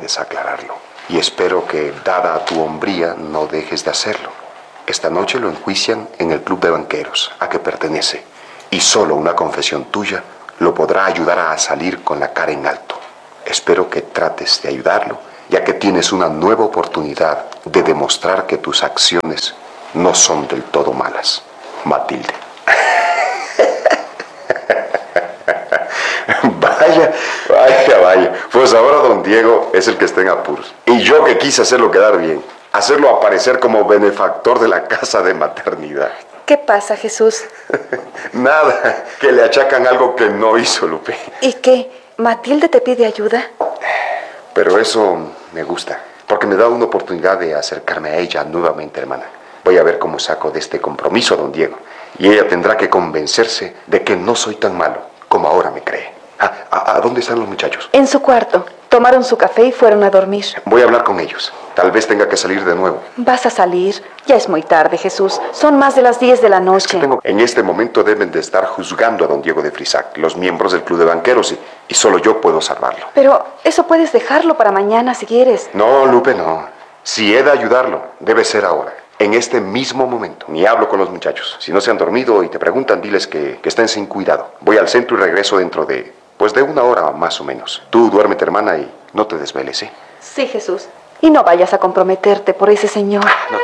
puedes aclararlo. Y espero que, dada tu hombría, no dejes de hacerlo. Esta noche lo enjuician en el club de banqueros a que pertenece. Y solo una confesión tuya lo podrá ayudar a salir con la cara en alto. Espero que trates de ayudarlo, ya que tienes una nueva oportunidad de demostrar que tus acciones no son del todo malas. Matilde. Vaya. Pues ahora don Diego es el que está en apuros. Y yo que quise hacerlo quedar bien. Hacerlo aparecer como benefactor de la casa de maternidad. ¿Qué pasa, Jesús? Nada, que le achacan algo que no hizo, Lupe. ¿Y qué? ¿Matilde te pide ayuda? Pero eso me gusta, porque me da una oportunidad de acercarme a ella nuevamente, hermana. Voy a ver cómo saco de este compromiso a don Diego. Y ella tendrá que convencerse de que no soy tan malo como ahora me cree. ¿A dónde están los muchachos? En su cuarto. Tomaron su café y fueron a dormir. Voy a hablar con ellos. Tal vez tenga que salir de nuevo. ¿Vas a salir? Ya es muy tarde, Jesús. Son más de las 10 de la noche. En este momento deben de estar juzgando a don Diego de Frisac, los miembros del club de banqueros, y solo yo puedo salvarlo. Pero eso puedes dejarlo para mañana si quieres. No, Lupe, no. Si he de ayudarlo, debe ser ahora. En este mismo momento. Ni hablo con los muchachos. Si no se han dormido y te preguntan, diles que estén sin cuidado. Voy al centro y regreso dentro de una hora más o menos. Tú duérmete, hermana, y no te desveles, ¿eh? Sí, Jesús. Y no vayas a comprometerte por ese señor. No